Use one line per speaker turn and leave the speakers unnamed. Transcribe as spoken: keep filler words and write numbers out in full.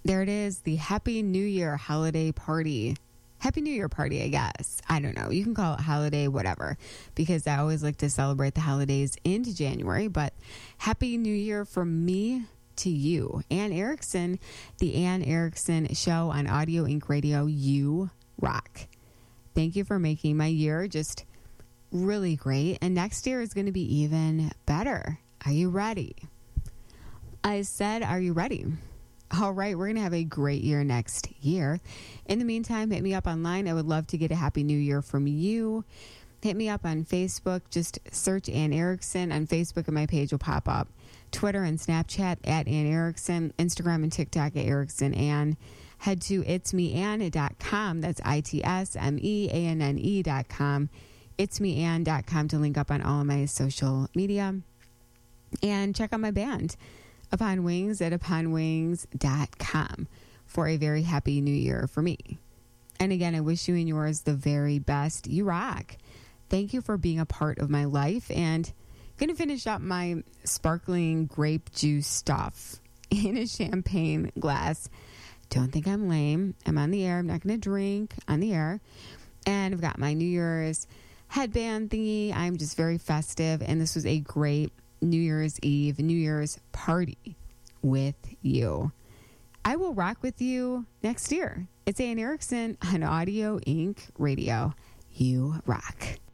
There it is, the Happy New Year holiday party. Happy New Year party, I guess. I don't know. You can call it holiday, whatever, because I always like to celebrate the holidays into January. But Happy New Year from me to you. Ann Erickson, the Ann Erickson Show on Audio Inc Radio. You rock. Thank you for making my year just really great. And next year is going to be even better. Are you ready? I said, are you ready? All right, we're going to have a great year next year. In the meantime, hit me up online. I would love to get a Happy New Year from you. Hit me up on Facebook. Just search Ann Erickson on Facebook and my page will pop up. Twitter and Snapchat at Ann Erickson. Instagram and TikTok at Erickson Ann. Head to its me ann dot com. That's I T S M E A N N E dot com. its me ann dot com to link up on all of my social media. And check out my band, Upon Wings, at upon wings dot com for a very happy new year for me. And again, I wish you and yours the very best. You rock. Thank you for being a part of my life. And going to finish up my sparkling grape juice stuff in a champagne glass. Don't think I'm lame. I'm on the air. I'm not going to drink on the air. And I've got my New Year's headband thingy. I'm just very festive. And this was a great New Year's Eve, New Year's party with you. I will rock with you next year. It's Ann Erickson on Audio Inc Radio. You rock.